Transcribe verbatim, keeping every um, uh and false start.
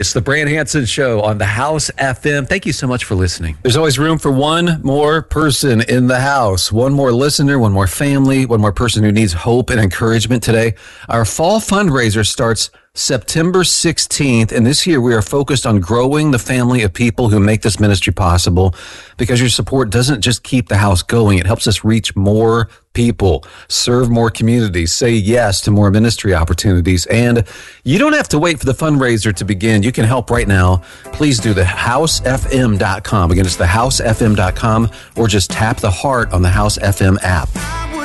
It's the Brand Hanson Show on the House F M. Thank you so much for listening. There's always room for one more person in the house, one more listener, one more family, one more person who needs hope and encouragement today. Our fall fundraiser starts September sixteenth, and this year we are focused on growing the family of people who make this ministry possible, because your support doesn't just keep the house going, it helps us reach more people, serve more communities, say yes to more ministry opportunities. And you don't have to wait for the fundraiser to begin. You can help right now. Please do the house f m dot com. Again, it's the house f m dot com, or just tap the heart on the House F M app.